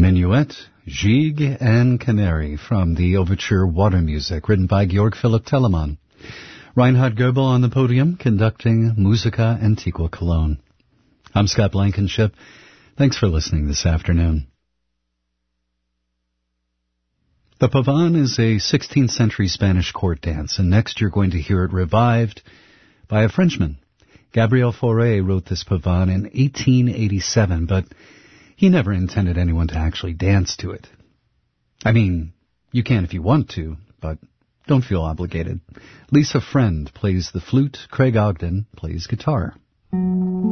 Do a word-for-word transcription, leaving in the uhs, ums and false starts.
Minuet, Gigue and Canary from the overture Water Music, written by Georg Philipp Telemann. Reinhard Goebel on the podium, conducting Musica Antiqua Cologne. I'm Scott Blankenship. Thanks for listening this afternoon. The Pavane is a sixteenth century Spanish court dance, and next you're going to hear it revived by a Frenchman. Gabriel Fauré wrote this Pavane in eighteen eighty-seven, but he never intended anyone to actually dance to it. I mean, you can if you want to, but don't feel obligated. Lisa Friend plays the flute, Craig Ogden plays guitar.